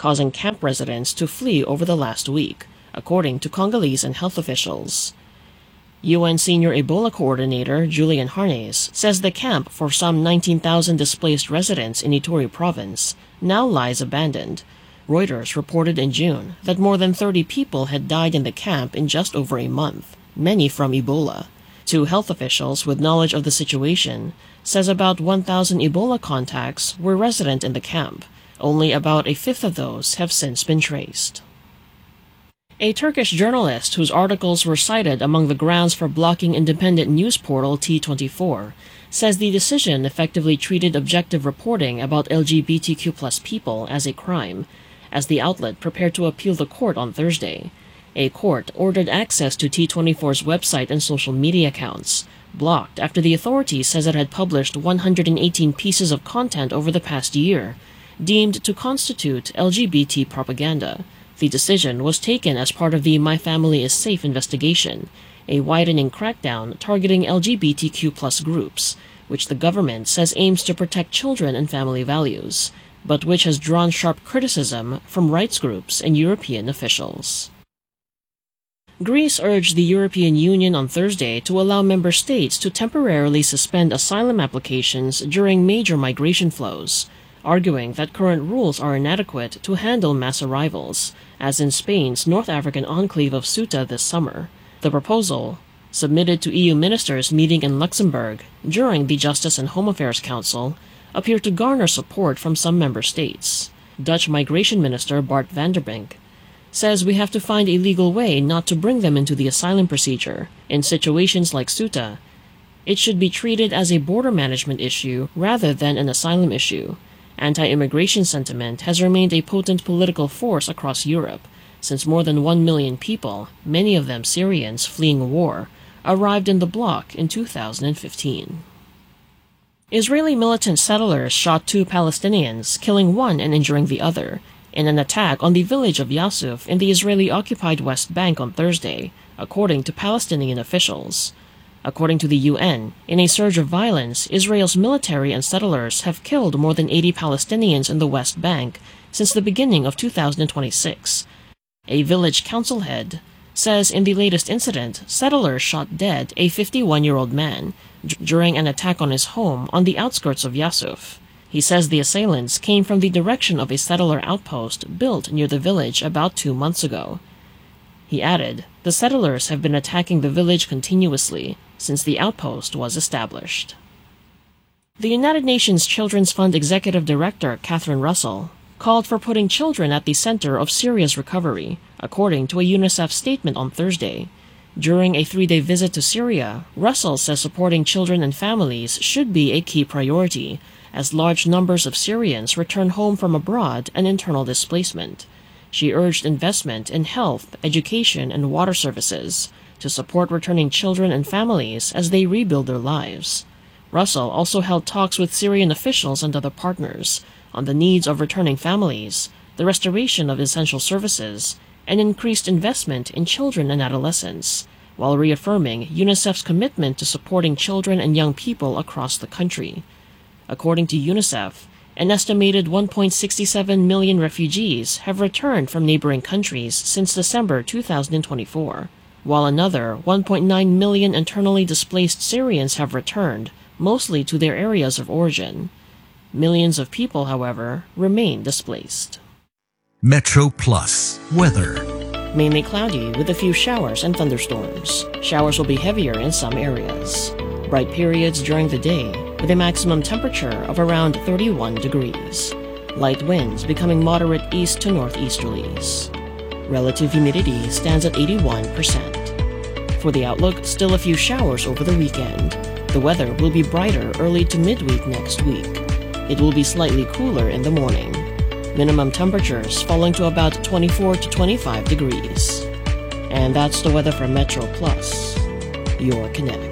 causing camp residents to flee over the last week, according to Congolese and health officials. UN Senior Ebola Coordinator Julian Harnes says the camp for some 19,000 displaced residents in Ituri province now lies abandoned. Reuters reported in June that more than 30 people had died in the camp in just over a month, many from Ebola. Two health officials with knowledge of the situation says about 1,000 Ebola contacts were resident in the camp. Only about a fifth of those have since been traced. A Turkish journalist whose articles were cited among the grounds for blocking independent news portal T24 says the decision effectively treated objective reporting about LGBTQ+ people as a crime, as the outlet prepared to appeal the court on Thursday. A court ordered access to T24's website and social media accounts, blocked after the authorities says it had published 118 pieces of content over the past year, deemed to constitute LGBT propaganda. The decision was taken as part of the My Family is Safe investigation, a widening crackdown targeting LGBTQ+ groups, which the government says aims to protect children and family values, but which has drawn sharp criticism from rights groups and European officials. Greece urged the European Union on Thursday to allow member states to temporarily suspend asylum applications during major migration flows, arguing that current rules are inadequate to handle mass arrivals, as in Spain's North African enclave of Ceuta this summer. The proposal, submitted to EU ministers meeting in Luxembourg during the Justice and Home Affairs Council, appeared to garner support from some member states. Dutch Migration Minister Bart van der Brink says we have to find a legal way not to bring them into the asylum procedure. In situations like Ceuta, it should be treated as a border management issue rather than an asylum issue. Anti-immigration sentiment has remained a potent political force across Europe, since more than 1 million people, many of them Syrians fleeing war, arrived in the bloc in 2015. Israeli militant settlers shot 2 Palestinians, killing one and injuring the other, in an attack on the village of Yasuf in the Israeli-occupied West Bank on Thursday, according to Palestinian officials. According to the UN, in a surge of violence, Israel's military and settlers have killed more than 80 Palestinians in the West Bank since the beginning of 2026. A village council head says in the latest incident, settlers shot dead a 51-year-old man during an attack on his home on the outskirts of Yasuf. He says the assailants came from the direction of a settler outpost built near the village about 2 months ago. He added, the settlers have been attacking the village continuously since the outpost was established. The United Nations Children's Fund Executive Director Catherine Russell called for putting children at the center of Syria's recovery, according to a UNICEF statement on Thursday. During a 3-day visit to Syria, Russell says supporting children and families should be a key priority, as large numbers of Syrians return home from abroad and internal displacement. She urged investment in health, education, and water services to support returning children and families as they rebuild their lives. Russell also held talks with Syrian officials and other partners on the needs of returning families, the restoration of essential services, and increased investment in children and adolescents, while reaffirming UNICEF's commitment to supporting children and young people across the country. According to UNICEF, an estimated 1.67 million refugees have returned from neighboring countries since December 2024, while another 1.9 million internally displaced Syrians have returned, mostly to their areas of origin. Millions of people, however, remain displaced. Metro Plus weather. Mainly cloudy with a few showers and thunderstorms. Showers will be heavier in some areas. Bright periods during the day with a maximum temperature of around 31 degrees. Light winds becoming moderate east to northeasterlies. Relative humidity stands at 81%. For the outlook, still a few showers over the weekend. The weather will be brighter early to midweek next week. It will be slightly cooler in the morning. Minimum temperatures falling to about 24 to 25 degrees. And that's the weather from Metro Plus, your connect.